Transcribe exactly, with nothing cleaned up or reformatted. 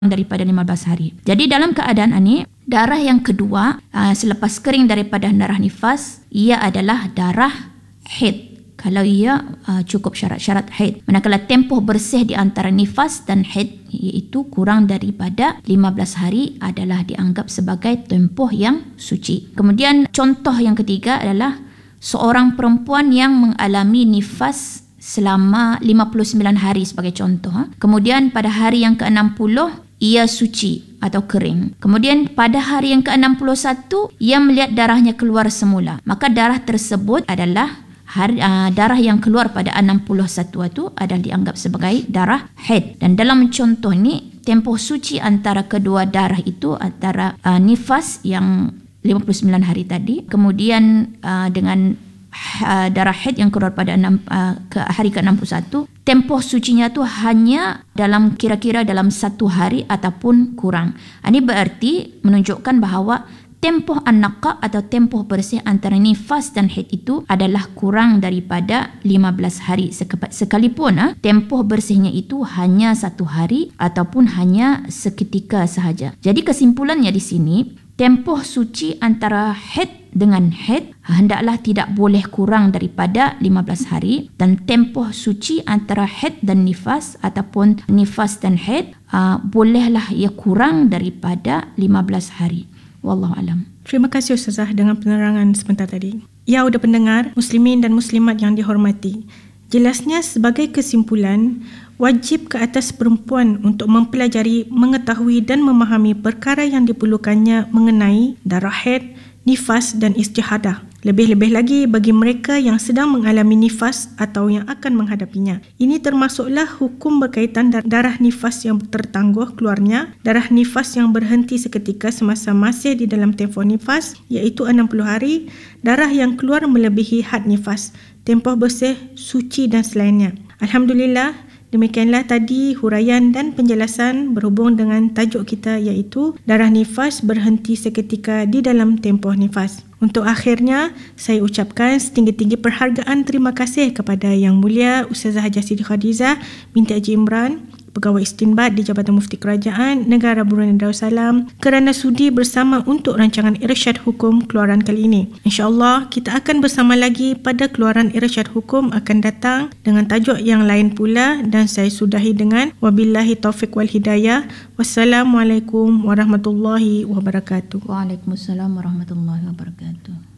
daripada lima belas hari. Jadi dalam keadaan ini, darah yang kedua uh, selepas kering daripada darah nifas, ia adalah darah haid. Kalau ia uh, cukup syarat-syarat haid. Manakala tempoh bersih di antara nifas dan haid iaitu kurang daripada lima belas hari adalah dianggap sebagai tempoh yang suci. Kemudian contoh yang ketiga adalah seorang perempuan yang mengalami nifas selama lima puluh sembilan hari sebagai contoh. Kemudian pada hari yang ke enam puluh ia suci atau kering. Kemudian pada hari yang ke enam puluh satu ia melihat darahnya keluar semula. Maka darah tersebut adalah hari, uh, darah yang keluar pada enam puluh satu itu adalah dianggap sebagai darah haid. Dan dalam contoh ini tempoh suci antara kedua darah itu antara uh, nifas yang lima puluh sembilan hari tadi, kemudian uh, dengan Uh, darah haid yang keluar pada enam, uh, ke hari ke enam puluh satu, tempoh sucinya tu hanya dalam kira-kira dalam satu hari ataupun kurang. Ini berarti menunjukkan bahawa tempoh an-naqa atau tempoh bersih antara nifas dan haid itu adalah kurang daripada lima belas hari. Sekalipun uh, tempoh bersihnya itu hanya satu hari ataupun hanya seketika sahaja. Jadi kesimpulannya di sini, tempoh suci antara haid dengan haid hendaklah tidak boleh kurang daripada lima belas hari, dan tempoh suci antara haid dan nifas ataupun nifas dan haid uh, bolehlah ia kurang daripada lima belas hari. Wallahu alam. Terima kasih Ustazah dengan penerangan sebentar tadi. Ya, udah pendengar, muslimin dan muslimat yang dihormati. Jelasnya sebagai kesimpulan, wajib ke atas perempuan untuk mempelajari, mengetahui dan memahami perkara yang diperlukannya mengenai darah haid, nifas dan istihadah. Lebih-lebih lagi bagi mereka yang sedang mengalami nifas atau yang akan menghadapinya. Ini termasuklah hukum berkaitan darah nifas yang tertangguh keluarnya, darah nifas yang berhenti seketika semasa masih di dalam tempoh nifas iaitu enam puluh hari, darah yang keluar melebihi had nifas, tempoh bersih, suci dan selainnya. Alhamdulillah, demikianlah tadi huraian dan penjelasan berhubung dengan tajuk kita iaitu darah nifas berhenti seketika di dalam tempoh nifas. Untuk akhirnya, saya ucapkan setinggi-tinggi perhargaan terima kasih kepada Yang Mulia Ustazah Hajah Siti Khadijah binti Haji Imran, Pegawai Istinbat di Jabatan Mufti Kerajaan Negara Brunei Darussalam, kerana sudi bersama untuk rancangan Irsyad Hukum keluaran kali ini. InsyaAllah kita akan bersama lagi pada keluaran Irsyad Hukum akan datang dengan tajuk yang lain pula, dan saya sudahi dengan wabillahi taufiq wal hidayah. Wassalamualaikum warahmatullahi wabarakatuh. Waalaikumsalam warahmatullahi wabarakatuh.